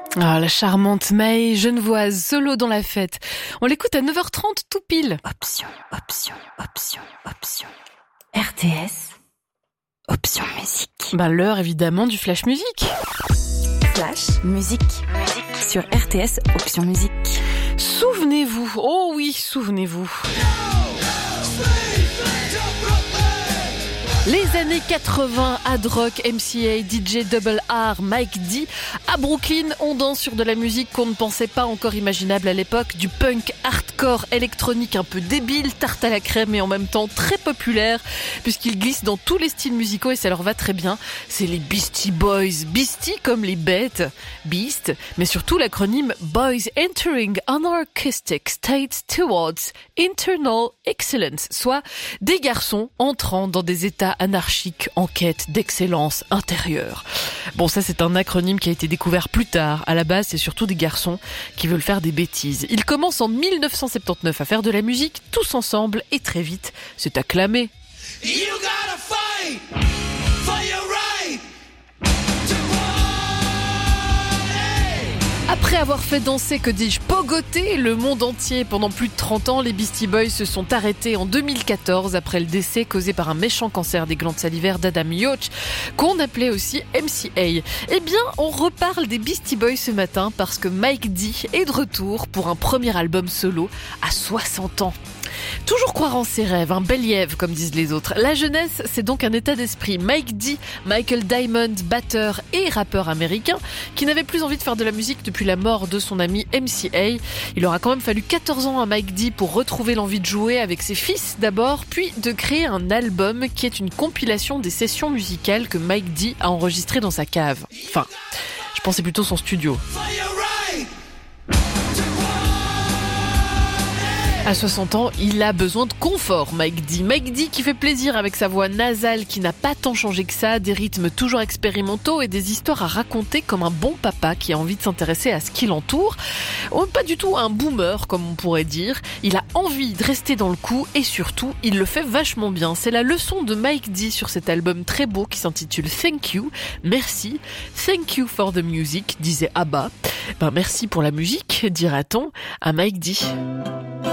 Ah, la charmante May Genevoise, solo dans la fête. On l'écoute à 9h30 tout pile. Option. RTS. Option musique. L'heure évidemment du flash musique. Flash musique. Sur RTS, option musique. Souvenez-vous, oh oui, souvenez-vous. Les années 80, Hard Rock, MCA, DJ Double R, Mike D. À Brooklyn, on danse sur de la musique qu'on ne pensait pas encore imaginable à l'époque. Du punk hardcore électronique un peu débile, tarte à la crème et en même temps très populaire, puisqu'ils glissent dans tous les styles musicaux et ça leur va très bien. C'est les Beastie Boys. Beastie comme les bêtes, Beast, mais surtout l'acronyme Boys Entering Anarchistic States Towards Internal Excellence, soit des garçons entrant dans des états anarchique en quête d'excellence intérieure. Bon, ça c'est un acronyme qui a été découvert plus tard. À la base, c'est surtout des garçons qui veulent faire des bêtises. Ils commencent en 1979 à faire de la musique tous ensemble et très vite, c'est acclamé. You gotta fight for your right to party. Après avoir fait danser, que dis-je, pogoter le monde entier pendant plus de 30 ans, les Beastie Boys se sont arrêtés en 2014 après le décès causé par un méchant cancer des glandes salivaires d'Adam Yauch, qu'on appelait aussi MCA. Eh bien, on reparle des Beastie Boys ce matin parce que Mike D est de retour pour un premier album solo à 60 ans. Toujours croire en ses rêves, un Beliève comme disent les autres. La jeunesse, c'est donc un état d'esprit. Mike D, Michael Diamond, batteur et rappeur américain, qui n'avait plus envie de faire de la musique depuis la mort de son ami MCA. Il aura quand même fallu 14 ans à Mike D pour retrouver l'envie de jouer avec ses fils d'abord, puis de créer un album qui est une compilation des sessions musicales que Mike D a enregistrées dans sa cave. Enfin, je pensais plutôt son studio. À 60 ans, il a besoin de confort, Mike D. Mike D qui fait plaisir avec sa voix nasale qui n'a pas tant changé que ça, des rythmes toujours expérimentaux et des histoires à raconter comme un bon papa qui a envie de s'intéresser à ce qui l'entoure. Pas du tout un boomer, comme on pourrait dire. Il a envie de rester dans le coup et surtout, il le fait vachement bien. C'est la leçon de Mike D sur cet album très beau qui s'intitule Thank You. Merci. Thank you for the music, disait ABBA. Merci pour la musique, dira-t-on à Mike D.